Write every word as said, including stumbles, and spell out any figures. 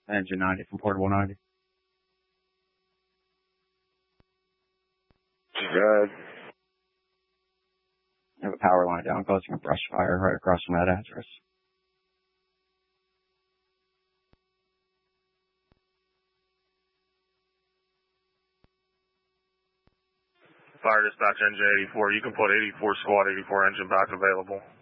Engine ninety from Portable ninety. Good. I have a power line down causing a brush fire right across from that address. Fire dispatch engine eighty-four. You can put eighty-four squad, eighty-four engine back available.